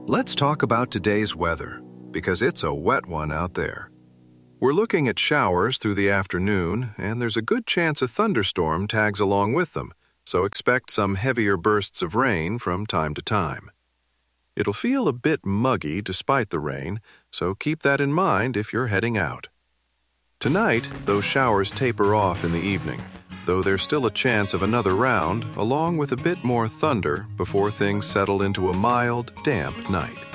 Let's talk about today's weather, because it's a wet one out there. We're looking at showers through the afternoon, and there's a good chance a thunderstorm tags along with them, so expect some heavier bursts of rain from time to time. It'll feel a bit muggy despite the rain, so keep that in mind if you're heading out. Tonight, those showers taper off in the evening, though there's still a chance of another round, along with a bit more thunder before things settle into a mild, damp night.